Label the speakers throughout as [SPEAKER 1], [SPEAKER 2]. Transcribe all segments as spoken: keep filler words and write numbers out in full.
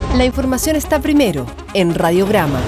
[SPEAKER 1] La información está primero en Radiograma.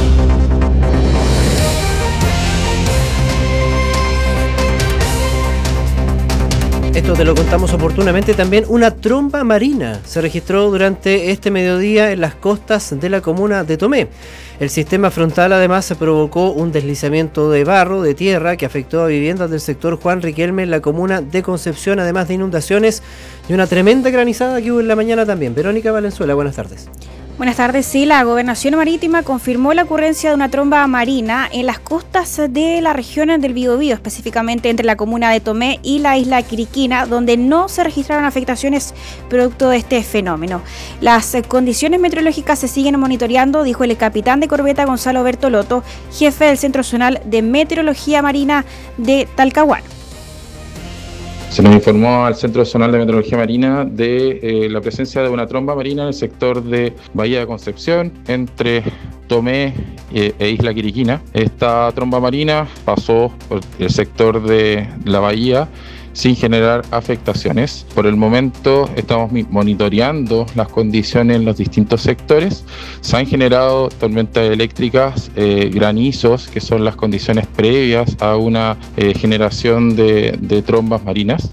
[SPEAKER 2] Esto te lo contamos oportunamente también. Una tromba marina se registró durante este mediodía en las costas de la comuna de Tomé. El sistema frontal además se provocó un deslizamiento de barro, de tierra, que afectó a viviendas del sector Juan Riquelme en la comuna de Concepción, además de inundaciones y una tremenda granizada que hubo en la mañana también. Verónica Valenzuela, buenas tardes.
[SPEAKER 3] Buenas tardes. Sí, la Gobernación Marítima confirmó la ocurrencia de una tromba marina en las costas de la región del Biobío, específicamente entre la comuna de Tomé y la isla Quiriquina, donde no se registraron afectaciones producto de este fenómeno. Las condiciones meteorológicas se siguen monitoreando, dijo el capitán de corbeta Gonzalo Bertolotto, jefe del Centro Zonal de Meteorología Marina de Talcahuano.
[SPEAKER 4] Se nos informó al Centro Zonal de Meteorología Marina de eh, la presencia de una tromba marina en el sector de Bahía de Concepción, entre Tomé e, e Isla Quiriquina. Esta tromba marina pasó por el sector de la bahía sin generar afectaciones. Por el momento estamos monitoreando las condiciones en los distintos sectores. Se han generado tormentas eléctricas, eh, granizos, que son las condiciones previas a una eh, generación de, de trombas marinas.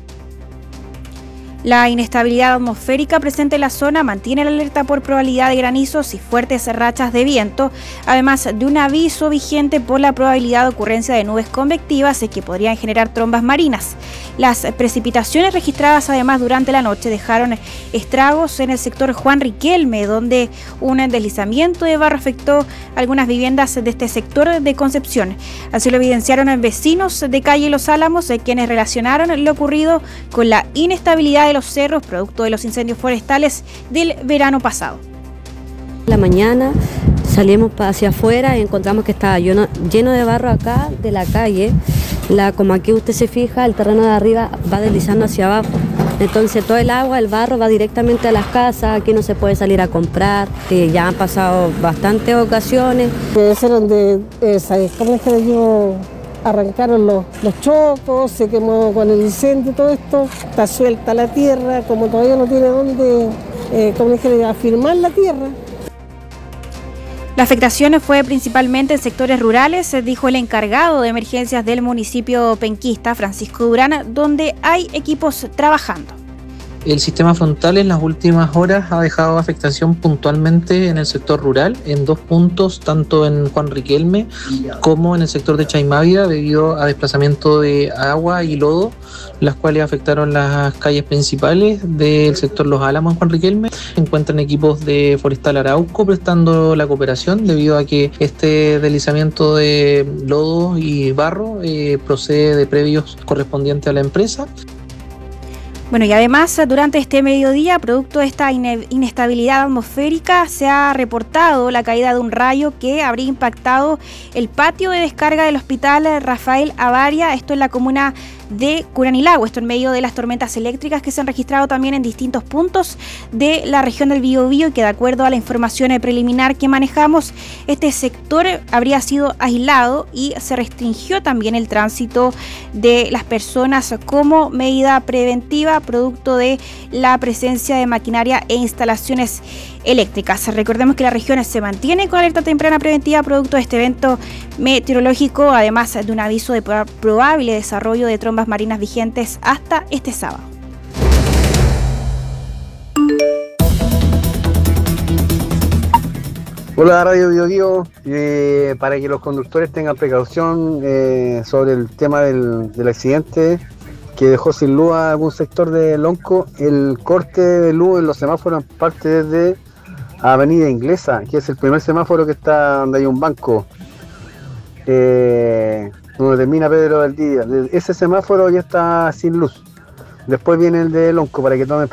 [SPEAKER 3] La inestabilidad atmosférica presente en la zona mantiene la alerta por probabilidad de granizos y fuertes rachas de viento, además de un aviso vigente por la probabilidad de ocurrencia de nubes convectivas que podrían generar trombas marinas. Las precipitaciones registradas además durante la noche dejaron estragos en el sector Juan Riquelme, donde un deslizamiento de barro afectó algunas viviendas de este sector de Concepción. Así lo evidenciaron vecinos de calle Los Álamos, quienes relacionaron lo ocurrido con la inestabilidad de los cerros producto de los incendios forestales del verano pasado.
[SPEAKER 5] La mañana salimos hacia afuera y encontramos que estaba lleno, lleno de barro acá de la calle. La, como aquí usted se fija, el terreno de arriba va deslizando hacia abajo. Entonces todo el agua, el barro va directamente a las casas, aquí no se puede salir a comprar. Eh, ya han pasado bastantes ocasiones.
[SPEAKER 6] Debe ser donde, eh, ¿cómo es que le digo? Arrancaron los, los chocos, se quemó con el incendio, todo esto, está suelta la tierra, como todavía no tiene dónde, eh, como dije, afirmar la tierra.
[SPEAKER 3] La afectación fue principalmente en sectores rurales, dijo el encargado de emergencias del municipio penquista, Francisco Durán, donde hay equipos trabajando.
[SPEAKER 7] El sistema frontal en las últimas horas ha dejado afectación puntualmente en el sector rural, en dos puntos, tanto en Juan Riquelme como en el sector de Chaimávida, debido a desplazamiento de agua y lodo, las cuales afectaron las calles principales del sector Los Álamos en Juan Riquelme. Se encuentran equipos de Forestal Arauco prestando la cooperación, debido a que este deslizamiento de lodo y barro eh, procede de previos correspondientes a la empresa.
[SPEAKER 3] Bueno, y además, durante este mediodía, producto de esta inestabilidad atmosférica, se ha reportado la caída de un rayo que habría impactado el patio de descarga del hospital Rafael Avaria, esto en la comuna de Curanilagua, esto en medio de las tormentas eléctricas que se han registrado también en distintos puntos de la región del Biobío, y que de acuerdo a la información preliminar que manejamos, este sector habría sido aislado y se restringió también el tránsito de las personas como medida preventiva, producto de la presencia de maquinaria e instalaciones eléctricas. Recordemos que la región se mantiene con alerta temprana preventiva producto de este evento meteorológico, además de un aviso de probable desarrollo de trombas marinas vigentes hasta este sábado.
[SPEAKER 8] Hola Radio Biobío, eh, para que los conductores tengan precaución eh, sobre el tema del, del accidente que dejó sin luz a algún sector de Lonco. El corte de luz en los semáforos parte desde Avenida Inglesa, que es el primer semáforo que está donde hay un banco, eh, donde termina Pedro Valdivia. Ese semáforo ya está sin luz. Después viene el de Lonco, para que tomen